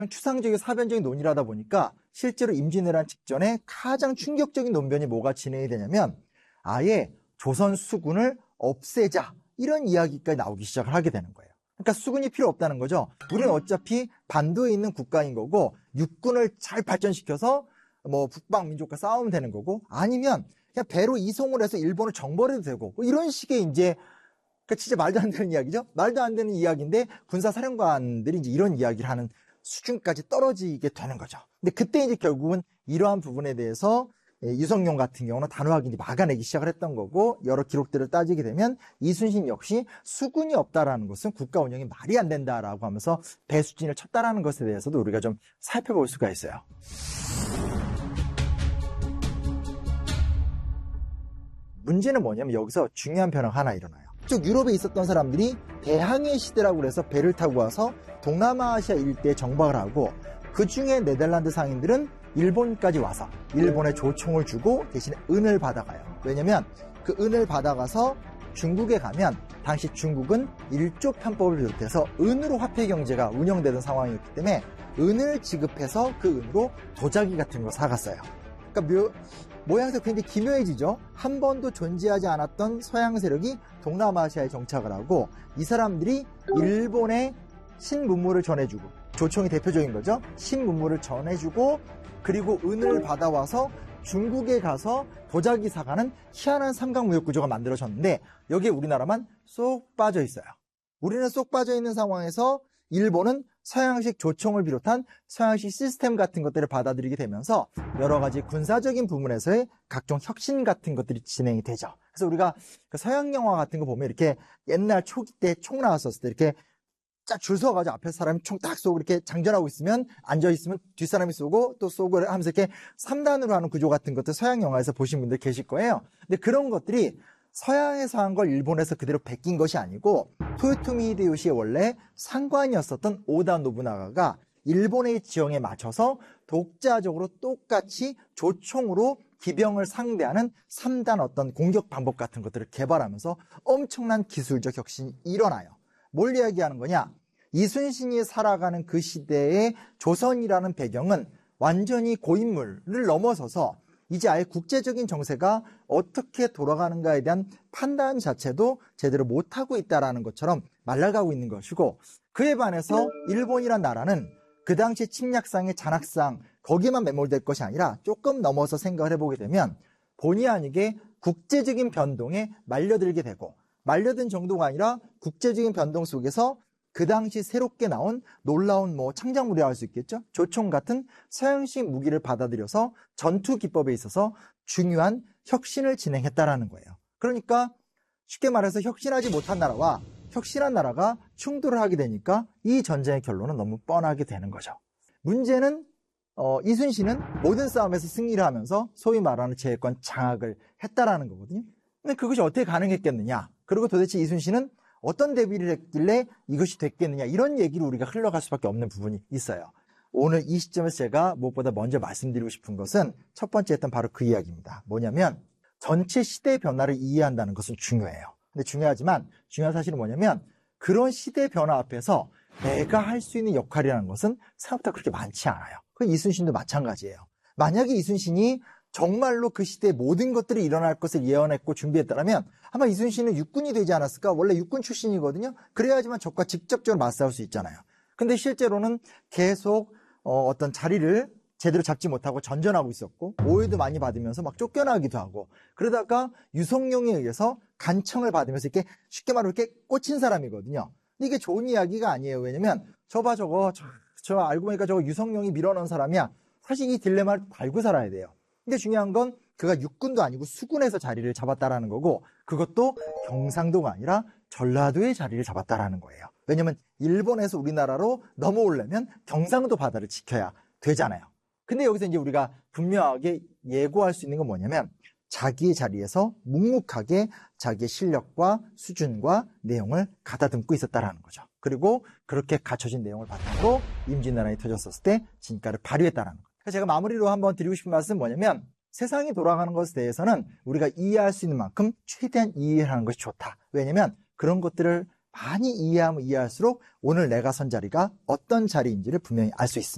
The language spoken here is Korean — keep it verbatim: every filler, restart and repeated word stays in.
추상적이고 사변적인 논의를 하다 보니까 실제로 임진왜란 직전에 가장 충격적인 논변이 뭐가 진행이 되냐면 아예 조선 수군을 없애자 이런 이야기까지 나오기 시작을 하게 되는 거예요. 그러니까 수군이 필요 없다는 거죠. 우리는 어차피 반도에 있는 국가인 거고 육군을 잘 발전시켜서 뭐 북방 민족과 싸우면 되는 거고 아니면 그냥 배로 이송을 해서 일본을 정벌해도 되고 뭐 이런 식의 이제 그러니까 진짜 말도 안 되는 이야기죠. 말도 안 되는 이야기인데 군사사령관들이 이제 이런 이야기를 하는 수준까지 떨어지게 되는 거죠. 근데 그때 이제 결국은 이러한 부분에 대해서 유성룡 같은 경우는 단호하게 이제 막아내기 시작을 했던 거고 여러 기록들을 따지게 되면 이순신 역시 수군이 없다라는 것은 국가 운영이 말이 안 된다라고 하면서 배수진을 쳤다라는 것에 대해서도 우리가 좀 살펴볼 수가 있어요. 문제는 뭐냐면 여기서 중요한 변화가 하나 일어나요. 쭉 유럽에 있었던 사람들이 대항해 시대라고 그래서 배를 타고 와서 동남아시아 일대에 정박을 하고 그 중에 네덜란드 상인들은 일본까지 와서 일본에 조총을 주고 대신에 은을 받아가요. 왜냐면 그 은을 받아가서 중국에 가면 당시 중국은 일조 편법을 비롯해서 은으로 화폐 경제가 운영되던 상황이었기 때문에 은을 지급해서 그 은으로 도자기 같은 거 사갔어요. 그러니까 묘, 모양새가 굉장히 기묘해지죠. 한 번도 존재하지 않았던 서양 세력이 동남아시아에 정착을 하고 이 사람들이 일본에 신문물을 전해주고 조총이 대표적인 거죠. 신문물을 전해주고 그리고 은을 받아와서 중국에 가서 도자기 사가는 희한한 삼각무역 구조가 만들어졌는데 여기에 우리나라만 쏙 빠져 있어요. 우리는 쏙 빠져 있는 상황에서 일본은 서양식 조총을 비롯한 서양식 시스템 같은 것들을 받아들이게 되면서 여러 가지 군사적인 부분에서의 각종 혁신 같은 것들이 진행이 되죠. 그래서 우리가 그 서양 영화 같은 거 보면 이렇게 옛날 초기 때 총 나왔었을 때 이렇게 쫙 줄 서가지고 앞에 사람이 총 딱 쏘고 이렇게 장전하고 있으면 앉아있으면 뒷사람이 쏘고 또 쏘고 하면서 이렇게 삼 단으로 하는 구조 같은 것들 서양 영화에서 보신 분들 계실 거예요. 근데 그런 것들이 서양에서 한 걸 일본에서 그대로 베낀 것이 아니고 토요토미 히데요시의 원래 상관이었었던 오다 노부나가가 일본의 지형에 맞춰서 독자적으로 똑같이 조총으로 기병을 상대하는 삼 단 어떤 공격 방법 같은 것들을 개발하면서 엄청난 기술적 혁신이 일어나요. 뭘 이야기하는 거냐? 이순신이 살아가는 그 시대의 조선이라는 배경은 완전히 고인물을 넘어서서 이제 아예 국제적인 정세가 어떻게 돌아가는가에 대한 판단 자체도 제대로 못하고 있다는 것처럼 말라가고 있는 것이고 그에 반해서 일본이란 나라는 그 당시 침략상의 잔악상 거기에만 매몰될 것이 아니라 조금 넘어서 생각을 해보게 되면 본의 아니게 국제적인 변동에 말려들게 되고 말려든 정도가 아니라 국제적인 변동 속에서 그 당시 새롭게 나온 놀라운 뭐 창작물이라고 할 수 있겠죠. 조총 같은 서양식 무기를 받아들여서 전투 기법에 있어서 중요한 혁신을 진행했다라는 거예요. 그러니까 쉽게 말해서 혁신하지 못한 나라와 혁신한 나라가 충돌을 하게 되니까 이 전쟁의 결론은 너무 뻔하게 되는 거죠. 문제는 어, 이순신은 모든 싸움에서 승리를 하면서 소위 말하는 제해권 장악을 했다라는 거거든요. 근데 그것이 어떻게 가능했겠느냐? 그리고 도대체 이순신은 어떤 대비를 했길래 이것이 됐겠느냐 이런 얘기로 우리가 흘러갈 수밖에 없는 부분이 있어요. 오늘 이 시점에서 제가 무엇보다 먼저 말씀드리고 싶은 것은 첫 번째 했던 바로 그 이야기입니다. 뭐냐면 전체 시대 변화를 이해한다는 것은 중요해요. 근데 중요하지만 중요한 사실은 뭐냐면 그런 시대 변화 앞에서 내가 할 수 있는 역할이라는 것은 생각보다 그렇게 많지 않아요. 그 이순신도 마찬가지예요. 만약에 이순신이 정말로 그 시대에 모든 것들이 일어날 것을 예언했고 준비했다면 아마 이순신은 육군이 되지 않았을까? 원래 육군 출신이거든요. 그래야지만 적과 직접적으로 맞싸울 수 있잖아요. 근데 실제로는 계속 어, 어떤 자리를 제대로 잡지 못하고 전전하고 있었고 오해도 많이 받으면서 막 쫓겨나기도 하고 그러다가 유성룡에 의해서 간청을 받으면서 이렇게 쉽게 말하면 이렇게 꽂힌 사람이거든요. 근데 이게 좋은 이야기가 아니에요. 왜냐면 저봐 저거 저, 저 알고 보니까 저거 유성룡이 밀어넣은 사람이야. 사실 이 딜레마를 달고 살아야 돼요. 근데 중요한 건 그가 육군도 아니고 수군에서 자리를 잡았다라는 거고 그것도 경상도가 아니라 전라도의 자리를 잡았다라는 거예요. 왜냐면 일본에서 우리나라로 넘어오려면 경상도 바다를 지켜야 되잖아요. 근데 여기서 이제 우리가 분명하게 예고할 수 있는 건 뭐냐면 자기의 자리에서 묵묵하게 자기의 실력과 수준과 내용을 가다듬고 있었다라는 거죠. 그리고 그렇게 갖춰진 내용을 바탕으로 임진왜란이 터졌었을 때 진가를 발휘했다라는 거예요. 그래서 제가 마무리로 한번 드리고 싶은 말씀은 뭐냐면 세상이 돌아가는 것에 대해서는 우리가 이해할 수 있는 만큼 최대한 이해하는 것이 좋다. 왜냐면 그런 것들을 많이 이해하면 이해할수록 오늘 내가 선 자리가 어떤 자리인지를 분명히 알 수 있습니다.